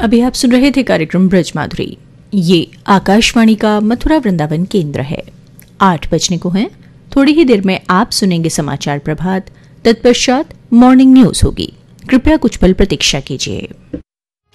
अभी आप सुन रहे थे कार्यक्रम ब्रज माधुरी। ये आकाशवाणी का मथुरा वृंदावन केंद्र है। 8 बजने को हैं। थोड़ी ही देर में आप सुनेंगे समाचार प्रभात, तत्पश्चात मॉर्निंग न्यूज होगी। कृपया कुछ पल प्रतीक्षा कीजिए।